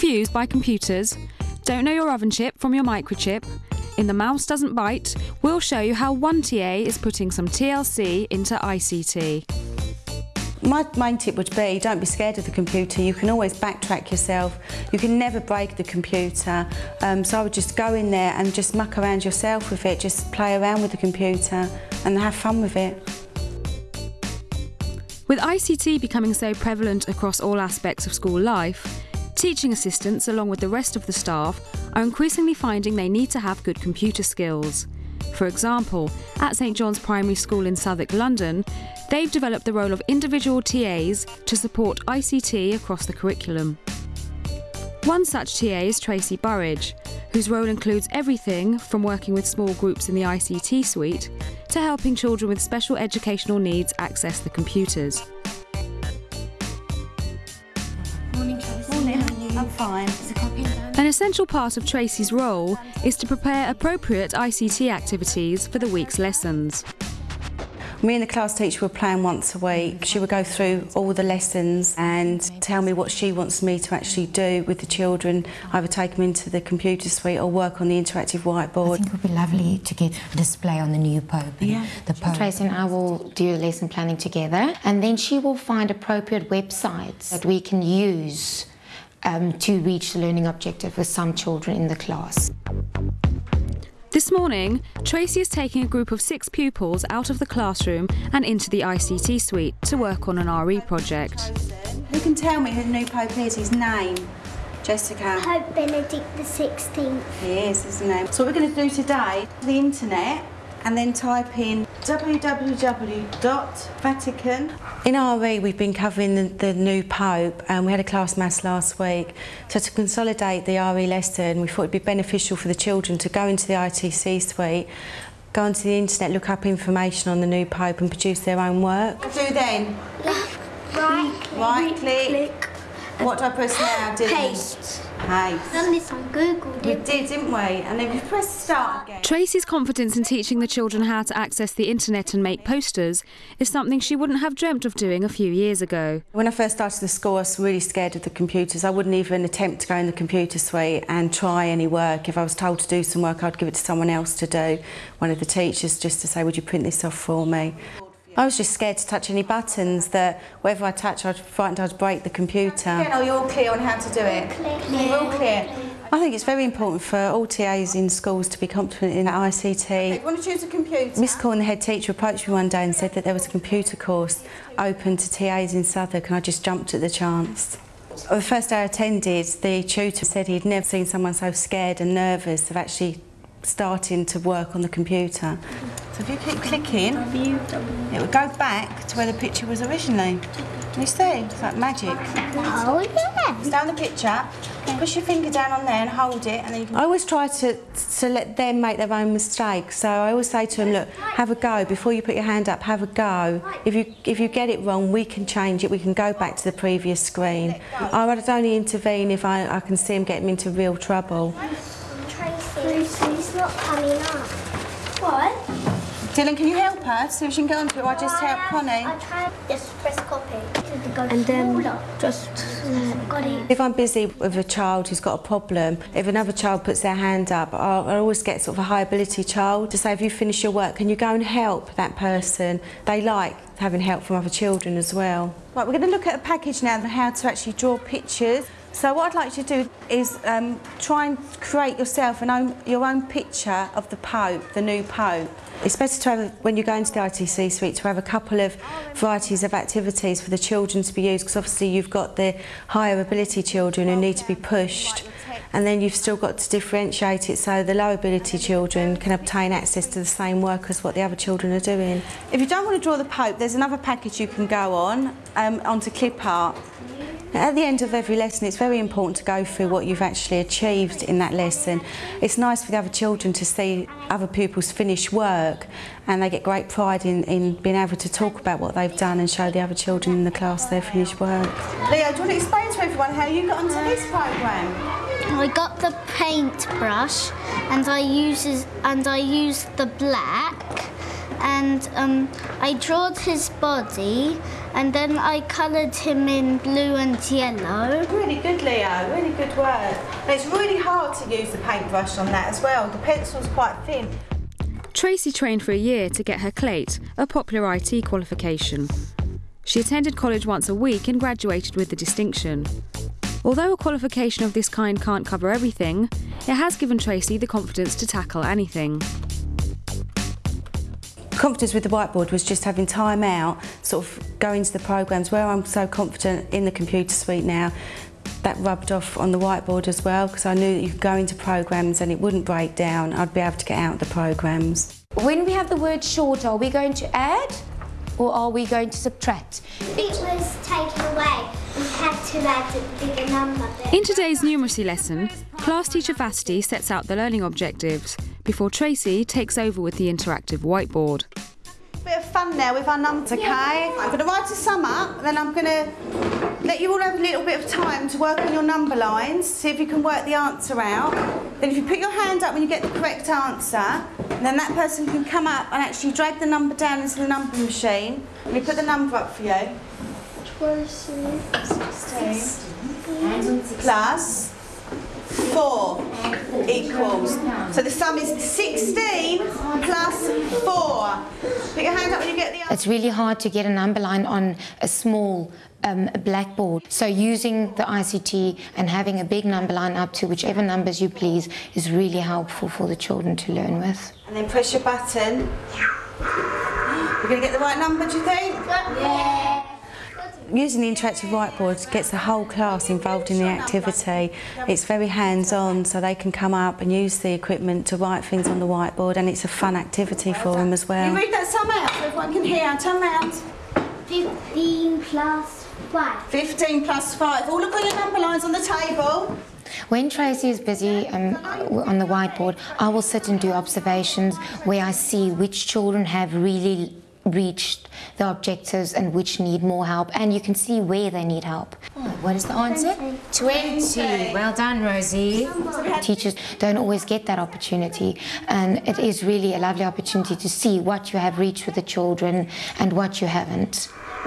Confused by computers? Don't know your oven chip from your microchip? In The Mouse Doesn't Bite, we'll show you how one TA is putting some TLC into ICT. My main tip would be, don't be scared of the computer. You can always backtrack yourself. You can never break the computer. So I would just go in there and just muck around yourself with it, just play around with the computer and have fun with it. With ICT becoming so prevalent across all aspects of school life, teaching assistants, along with the rest of the staff, are increasingly finding they need to have good computer skills. For example, at St John's Primary School in Southwark, London, they've developed the role of individual TAs to support ICT across the curriculum. One such TA is Tracy Burridge, whose role includes everything from working with small groups in the ICT suite to helping children with special educational needs access the computers. Morning, Tracy. Morning. I'm fine. An essential part of Tracy's role is to prepare appropriate ICT activities for the week's lessons. Me and the class teacher would plan once a week. She would go through all the lessons and tell me what she wants me to actually do with the children, either take them into the computer suite or work on the interactive whiteboard. I think it would be lovely to get a display on the new Pope. Yeah. The Pope. Tracy and I will do lesson planning together, and then she will find appropriate websites that we can use to reach the learning objective with some children in the class. This morning, Tracy is taking a group of 6 pupils out of the classroom and into the ICT suite to work on an RE project. Who can tell me who the new Pope is, his name? Jessica? Pope Benedict XVI. He is, isn't he? So what we're going to do today, the internet, and then type in www.Vatican. In RE we've been covering the new Pope, and we had a class maths last week. So to consolidate the RE lesson, we thought it'd be beneficial for the children to go into the ITC suite, go onto the internet, look up information on the new Pope and produce their own work. What do I do then? Right click. What do I press now? Paste. Paste. Done this on Google, We didn't we? And then we press start again. Tracy's confidence in teaching the children how to access the internet and make posters is something she wouldn't have dreamt of doing a few years ago. When I first started the school, I was really scared of the computers. I wouldn't even attempt to go in the computer suite and try any work. If I was told to do some work, I'd give it to someone else to do, one of the teachers, just to say, would you print this off for me? I was just scared to touch any buttons, that whatever I touch, I'd frightened I'd break the computer. Are you all clear on how to do it? We're all clear. I think it's very important for all TAs in schools to be competent in ICT. You want to choose a computer? Miss Corn, the head teacher, approached me one day and said that there was a computer course open to TAs in Southwark, and I just jumped at the chance. The first day I attended, the tutor said he'd never seen someone so scared and nervous of actually starting to work on the computer. So if you keep clicking, it will go back to where the picture was originally. Can you see? It's like magic. Oh, yeah. Stay on the picture, push your finger down on there and hold it, and then you can... I always try to let them make their own mistakes. So I always say to them, look, have a go. Before you put your hand up, have a go. If you get it wrong, we can change it. We can go back to the previous screen. I would only intervene if I can see them getting into real trouble. Tracy's not coming up. What? Dylan, can you help her so she can get onto it, or I just help Connie? I tried just press copy. And then just got it. If I'm busy with a child who's got a problem, if another child puts their hand up, I always get sort of a high ability child to say, if you finish your work, can you go and help that person? They like having help from other children as well. Right, we're going to look at a package now on how to actually draw pictures. So what I'd like you to do is try and create yourself your own picture of the Pope, the new Pope. It's better to have, when you go into the ITC suite, to have a couple of varieties of activities for the children to be used, because obviously you've got the higher ability children who need to be pushed, and then you've still got to differentiate it so the low ability children can obtain access to the same work as what the other children are doing. If you don't want to draw the Pope, there's another package you can go on, onto clip art. At the end of every lesson, it's very important to go through what you've actually achieved in that lesson. It's nice for the other children to see other pupils finish work, and they get great pride in being able to talk about what they've done and show the other children in the class their finished work. Leo, do you want to explain to everyone how you got onto this programme? I got the paintbrush and I used the black, and I drawed his body, and then I coloured him in blue and yellow. Really good, Leo, really good work. And it's really hard to use the paintbrush on that as well. The pencil's quite thin. Tracy trained for a year to get her CLATE, a popular IT qualification. She attended college once a week and graduated with the distinction. Although a qualification of this kind can't cover everything, it has given Tracy the confidence to tackle anything. Confidence with the whiteboard was just having time out, sort of go into the programs where I'm so confident in the computer suite now. That rubbed off on the whiteboard as well, because I knew that you could go into programs and it wouldn't break down. I'd be able to get out the programs. When we have the word short, are we going to add or are we going to subtract? It was taken away. We had to add a bigger number. In today's numeracy lesson, class teacher Vasti sets out the learning objectives before Tracy takes over with the interactive whiteboard. Bit of fun now with our numbers, okay? I'm going to write a sum up, and then I'm going to let you all have a little bit of time to work on your number lines, see if you can work the answer out. Then if you put your hand up when you get the correct answer, and then that person can come up and actually drag the number down into the number machine. Let me put the number up for you. 16 plus 4 equals. So the sum is 16 plus 4. Put your hand up when you get the answer. It's really hard to get a number line on a small blackboard. So using the ICT and having a big number line up to whichever numbers you please is really helpful for the children to learn with. And then press your button. You're going to get the right number, do you think? Yeah. Using the interactive whiteboard gets the whole class involved in the activity. It's very hands-on, so they can come up and use the equipment to write things on the whiteboard, and it's a fun activity for them as well. You read that sum out so everyone can hear. Turn round. 15 plus 5. 15 plus 5. All look on your number lines on the table. When Tracy is busy on the whiteboard, I will sit and do observations where I see which children have really reached the objectives and which need more help, and you can see where they need help. Oh, what is the answer? 20. Well done, Rosie. Teachers don't always get that opportunity, and it is really a lovely opportunity to see what you have reached with the children and what you haven't.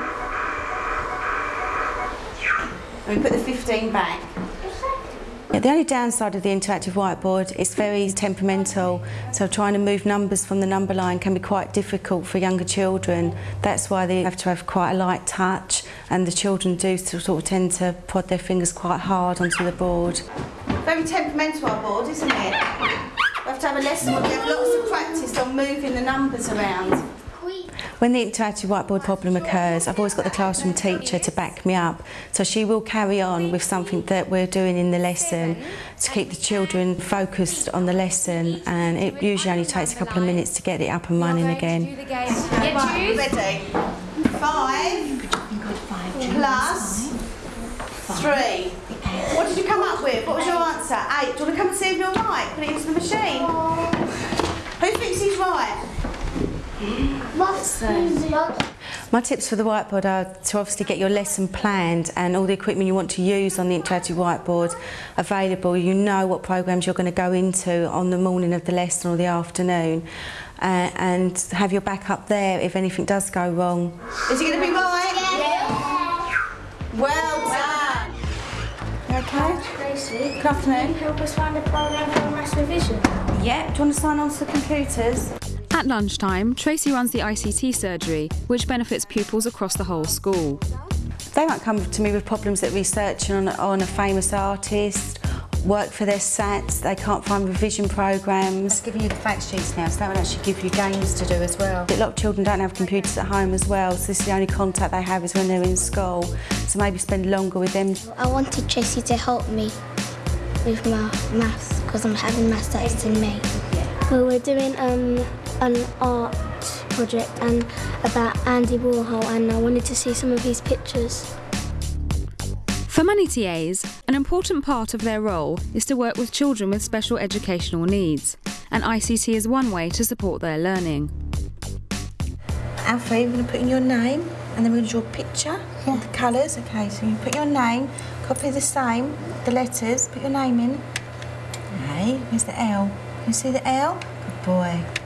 Let me put the 15 back. The only downside of the interactive whiteboard is very temperamental, so trying to move numbers from the number line can be quite difficult for younger children. That's why they have to have quite a light touch, and the children do sort of tend to prod their fingers quite hard onto the board. Very temperamental, our board, isn't it? We have to have a lesson where we have lots of practice on moving the numbers around. When the interactive whiteboard problem occurs, I've always got the classroom teacher to back me up, so she will carry on with something that we're doing in the lesson to keep the children focused on the lesson, and it usually only takes a couple of minutes to get it up and running again. Right, ready? 5 plus 3. What did you come up with? What was your answer? 8. Do you want to come and see if you're right? Put it into the machine. Who thinks he's right? My tips for the whiteboard are to obviously get your lesson planned and all the equipment you want to use on the interactive whiteboard available. You know what programs you're going to go into on the morning of the lesson or the afternoon, and have your backup there if anything does go wrong. Is it going to be right? Yeah. Well done. You okay? Tracy, Good afternoon. can you help us find a program for maths revision? Yeah. Do you want to sign on to the computers? At lunchtime, Tracy runs the ICT surgery, which benefits pupils across the whole school. They might come to me with problems that researching on a famous artist, work for their SATs, they can't find revision programs. Giving you the fact sheets now, so that will actually give you games to do as well. A lot of children don't have computers at home as well, so this is the only contact they have is when they're in school. So maybe spend longer with them. I wanted Tracy to help me with my maths because I'm having maths tests in May. Well, we're doing an art project and about Andy Warhol, and I wanted to see some of his pictures. For many TAs, an important part of their role is to work with children with special educational needs, and ICT is one way to support their learning. Alfie, we're going to put in your name and then we're going to draw a picture with the colours. Okay, so you put your name, copy the same, the letters, put your name in. Okay, here's the L. Can you see the L? Good boy.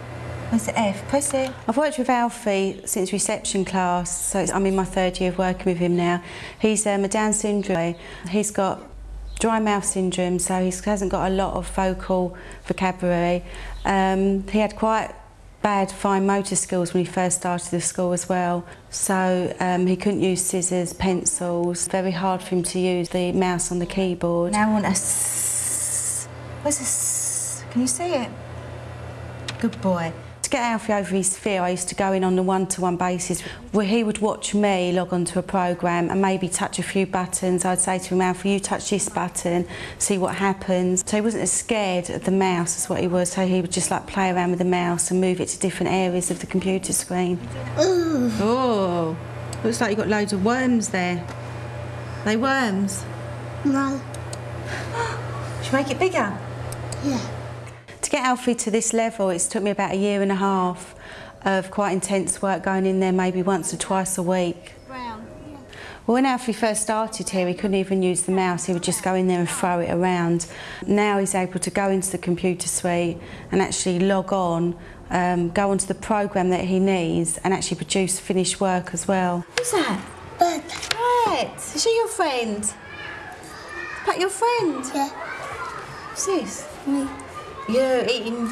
Where's the F? Press it. I've worked with Alfie since reception class, so I'm in my 3rd year of working with him now. He's a Down syndrome. He's got dry mouth syndrome, so he hasn't got a lot of vocal vocabulary. He had quite bad fine motor skills when he first started the school as well, so he couldn't use scissors, pencils. Very hard for him to use the mouse on the keyboard. Now I want a S. Where's the S? Can you see it? Good boy. To get Alfie over his fear, I used to go in on a one-to-one basis where he would watch me log onto a programme and maybe touch a few buttons. I'd say to him, Alfie, you touch this button, see what happens. So he wasn't as scared of the mouse as what he was, so he would just like play around with the mouse and move it to different areas of the computer screen. Ooh. Oh, looks like you've got loads of worms there. Are they worms? No. Should we make it bigger? Yeah. To get Alfie to this level, it's took me about 1.5 years of quite intense work, going in there maybe once or twice a week. Brown. Yeah. Well, when Alfie first started here, he couldn't even use the mouse. He would just go in there and throw it around. Now he's able to go into the computer suite and actually log on, go onto the programme that he needs and actually produce finished work as well. Who's that? Bird. Right. Is she your friend? Is that your friend? Yeah. Who's this? Me. You're eating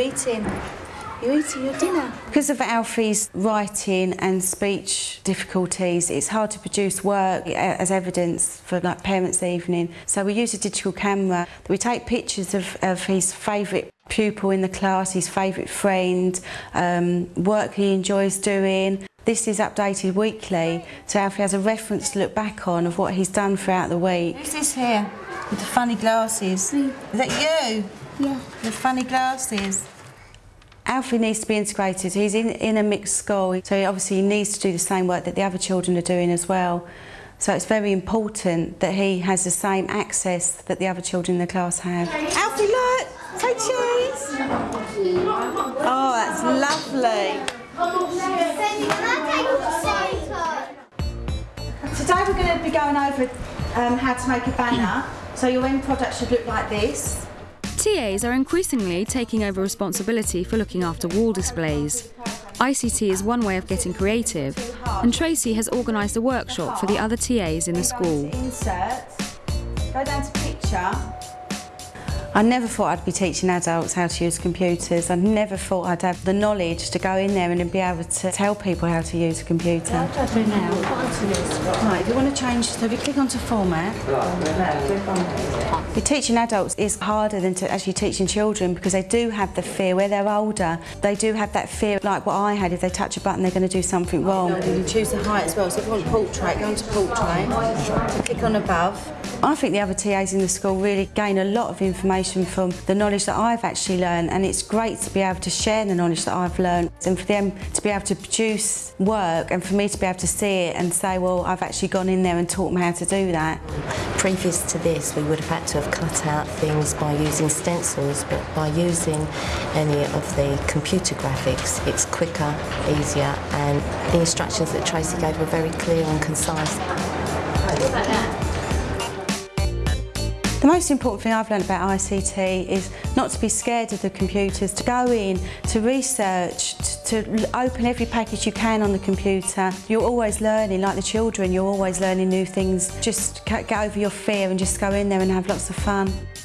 your dinner. Because of Alfie's writing and speech difficulties, it's hard to produce work as evidence for like parents' evening. So we use a digital camera. We take pictures of his favourite pupil in the class, his favourite friend, work he enjoys doing. This is updated weekly, so Alfie has a reference to look back on of what he's done throughout the week. Who's this here with the funny glasses? Is that you? Yeah. The funny glasses. Alfie needs to be integrated. He's in a mixed school, so obviously he needs to do the same work that the other children are doing as well. So it's very important that he has the same access that the other children in the class have. Alfie, look! Say cheese! Oh, that's lovely. Today we're going to be going over how to make a banner. So your end product should look like this. TAs are increasingly taking over responsibility for looking after wall displays. ICT is one way of getting creative, and Tracy has organised a workshop for the other TAs in the school. Insert, go down to picture. I never thought I'd be teaching adults how to use computers. I never thought I'd have the knowledge to go in there and be able to tell people how to use a computer. Right, if you want to change, so if you click onto format. Teaching adults is harder than actually teaching children because they do have the fear. Where they're older, they do have that fear, like what I had, if they touch a button they're going to do something wrong. You can choose the height as well, so if you want portrait, go into portrait, click on above. I think the other TAs in the school really gain a lot of information from the knowledge that I've actually learned, and it's great to be able to share the knowledge that I've learned and for them to be able to produce work and for me to be able to see it and say, well, I've actually gone in there and taught them how to do that. Previous to this, we would have had to have cut out things by using stencils, but by using any of the computer graphics, it's quicker, easier, and the instructions that Tracy gave were very clear and concise. The most important thing I've learned about ICT is not to be scared of the computers, to go in, to research, to open every package you can on the computer. You're always learning, like the children, you're always learning new things. Just get over your fear and just go in there and have lots of fun.